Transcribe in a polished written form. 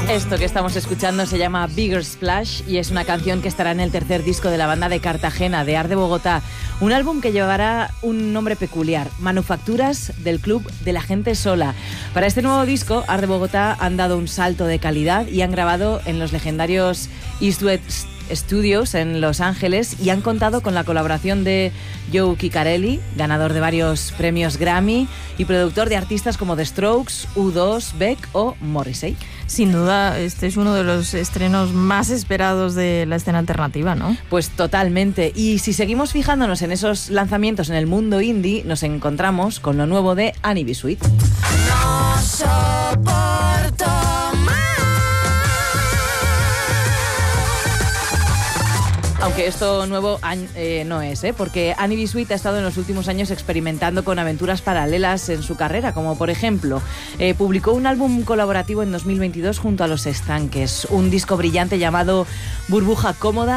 Esto que estamos escuchando se llama Bigger Splash y es una canción que estará en el tercer disco de la banda de Cartagena, de Art de Bogotá. Un álbum que llevará un nombre peculiar, Manufacturas del Club de la Gente Sola. Para este nuevo disco, Art de Bogotá han dado un salto de calidad y han grabado en los legendarios Eastwood Studios en Los Ángeles y han contado con la colaboración de Joe Ciccarelli, ganador de varios premios Grammy y productor de artistas como The Strokes, U2, Beck o Morrissey. Sin duda, este es uno de los estrenos más esperados de la escena alternativa, ¿no? Pues totalmente. Y si seguimos fijándonos en esos lanzamientos en el mundo indie, nos encontramos con lo nuevo de Annie B. Sweet. No soporto más. Aunque esto nuevo no es, porque Annie B. Sweet ha estado en los últimos años experimentando con aventuras paralelas en su carrera, como por ejemplo, publicó un álbum colaborativo en 2022 junto a Los Estanques, un disco brillante llamado Burbuja Cómoda,